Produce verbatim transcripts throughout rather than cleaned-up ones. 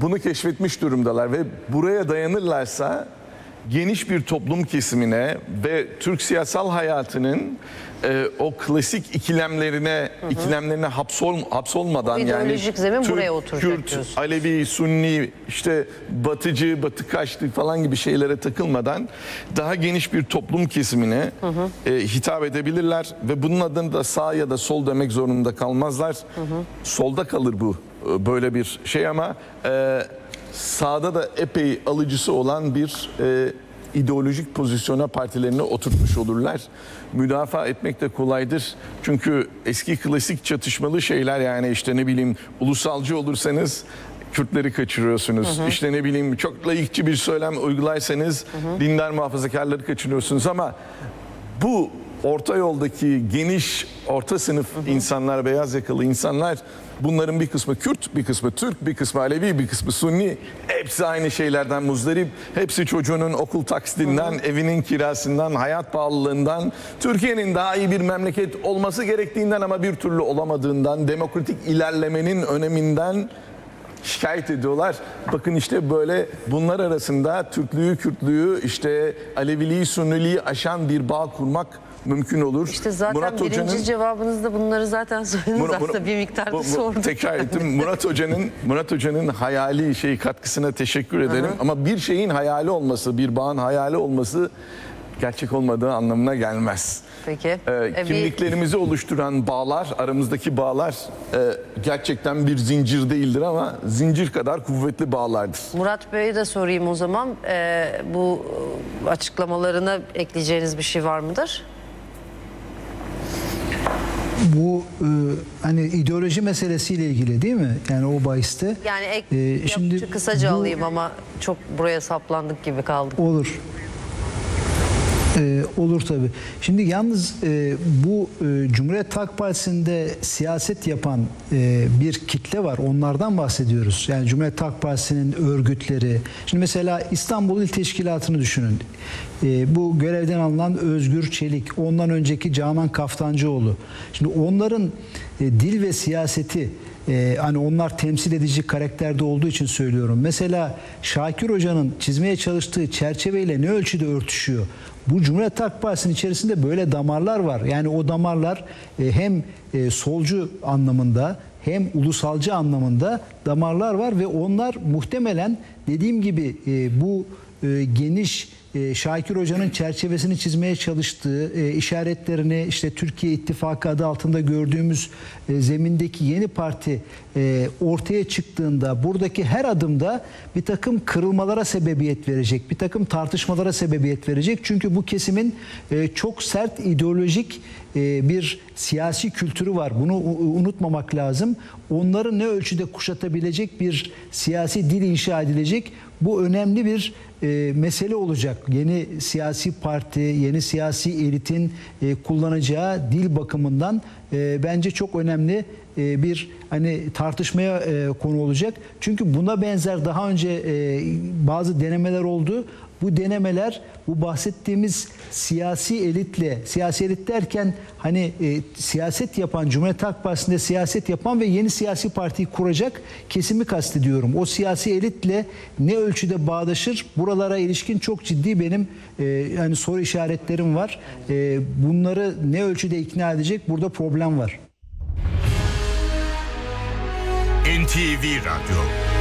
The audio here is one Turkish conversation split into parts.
bunu keşfetmiş durumdalar ve buraya dayanırlarsa geniş bir toplum kesimine ve Türk siyasal hayatının e, o klasik ikilemlerine hı hı. ikilemlerine hapsol, hapsolmadan, yani ideolojik zemin Türk, buraya oturacak Kürt, diyorsun. Alevi, Sunni, işte Batıcı, Batı kaçtı falan gibi şeylere takılmadan daha geniş bir toplum kesimine hı hı. E, hitap edebilirler ve bunun adını da sağ ya da sol demek zorunda kalmazlar. Hı hı. Solda kalır bu böyle bir şey ama e, sağda da epey alıcısı olan bir e, ideolojik pozisyona partilerini oturtmuş olurlar. Müdafaa etmek de kolaydır. Çünkü eski klasik çatışmalı şeyler, yani işte ne bileyim ulusalcı olursanız Kürtleri kaçırıyorsunuz. Hı hı. İşte ne bileyim çok laikçi bir söylem uygularsanız hı hı. dindar muhafazakarları kaçırıyorsunuz ama bu orta yoldaki geniş orta sınıf hı hı. insanlar, beyaz yakalı insanlar, bunların bir kısmı Kürt, bir kısmı Türk, bir kısmı Alevi, bir kısmı Sunni. Hepsi aynı şeylerden muzdarip. Hepsi çocuğunun okul taksidinden, hı hı. evinin kirasından, hayat pahalılığından, Türkiye'nin daha iyi bir memleket olması gerektiğinden ama bir türlü olamadığından, demokratik ilerlemenin öneminden şikayet ediyorlar. Bakın işte böyle bunlar arasında Türklüğü, Kürtlüğü, işte Aleviliği, Sunniliği aşan bir bağ kurmak mümkün olur. İşte zaten Murat birinci Hoca'nın, cevabınızda bunları zaten söylediniz. Murat, aslında bir miktarda bu, bu, sordum. Tekrar ettim. Murat Hoca'nın Murat Hoca'nın hayali şey katkısına teşekkür ederim. Hı hı. Ama bir şeyin hayali olması, bir bağın hayali olması gerçek olmadığı anlamına gelmez. Peki. Ee, e, kimliklerimizi bir... oluşturan bağlar, aramızdaki bağlar e, gerçekten bir zincir değildir ama zincir kadar kuvvetli bağlardır. Murat Bey'e de sorayım o zaman. Ee, bu açıklamalarına ekleyeceğiniz bir şey var mıdır? Bu e, hani ideoloji meselesiyle ilgili değil mi? Yani o bahiste. Yani ek, e, şimdi kısaca bu, alayım ama çok buraya saplandık gibi kaldık. Olur. Ee, olur tabii. Şimdi yalnız e, bu e, Cumhuriyet Halk Partisi'nde siyaset yapan e, bir kitle var. Onlardan bahsediyoruz. Yani Cumhuriyet Halk Partisi'nin örgütleri. Şimdi mesela İstanbul İl Teşkilatı'nı düşünün. E, bu görevden alınan Özgür Çelik, ondan önceki Canan Kaftancıoğlu. Şimdi onların e, dil ve siyaseti, Ee, hani onlar temsil edici karakterde olduğu için söylüyorum. Mesela Şakir Hoca'nın çizmeye çalıştığı çerçeveyle ne ölçüde örtüşüyor? Bu Cumhuriyet Halk Partisi'nin içerisinde böyle damarlar var. Yani o damarlar e, hem e, solcu anlamında hem ulusalcı anlamında damarlar var ve onlar muhtemelen dediğim gibi e, bu e, geniş e, Şakir Hoca'nın çerçevesini çizmeye çalıştığı e, işaretlerini işte Türkiye İttifakı adı altında gördüğümüz e, zemindeki yeni parti e, ortaya çıktığında buradaki her adımda bir takım kırılmalara sebebiyet verecek, bir takım tartışmalara sebebiyet verecek. Çünkü bu kesimin e, çok sert ideolojik e, bir siyasi kültürü var. Bunu unutmamak lazım. Onları ne ölçüde kuşatabilecek bir siyasi dil inşa edilecek. Bu önemli bir e, mesele olacak. Yeni siyasi parti, yeni siyasi elitin e, kullanacağı dil bakımından e, bence çok önemli e, bir hani tartışmaya e, konu olacak. Çünkü buna benzer daha önce e, bazı denemeler oldu. Bu denemeler bu bahsettiğimiz siyasi elitle, siyasi elit derken hani e, siyaset yapan, Cumhuriyet Halk Partisi'nde siyaset yapan ve yeni siyasi partiyi kuracak kesimi kastediyorum. O siyasi elitle ne ölçüde bağdaşır? Buralara ilişkin çok ciddi benim e, yani soru işaretlerim var. E, bunları ne ölçüde ikna edecek? Burada problem var. N T V Radyo.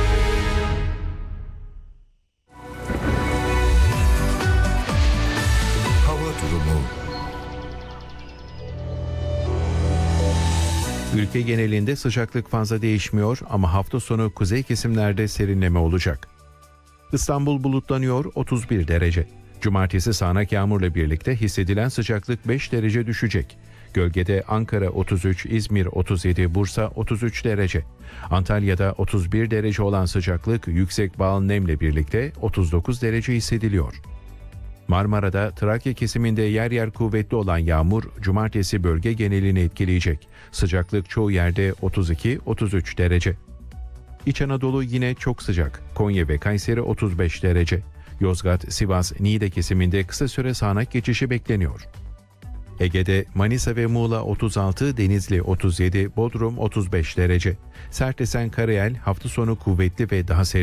Ülke genelinde sıcaklık fazla değişmiyor ama hafta sonu kuzey kesimlerde serinleme olacak. İstanbul bulutlanıyor, otuz bir derece. Cumartesi sağanak yağmurla birlikte hissedilen sıcaklık beş derece düşecek. Gölgede Ankara otuz üç, İzmir otuz yedi, Bursa otuz üç derece. Antalya'da otuz bir derece olan sıcaklık yüksek bağıl nemle birlikte otuz dokuz derece hissediliyor. Marmara'da Trakya kesiminde yer yer kuvvetli olan yağmur cumartesi bölge genelini etkileyecek. Sıcaklık çoğu yerde otuz iki otuz üç derece. İç Anadolu yine çok sıcak. Konya ve Kayseri otuz beş derece. Yozgat, Sivas, Niğde kesiminde kısa süre sağanak geçişi bekleniyor. Ege'de Manisa ve Muğla otuz altı, Denizli otuz yedi, Bodrum otuz beş derece. Sert esen karayel hafta sonu kuvvetli ve daha serin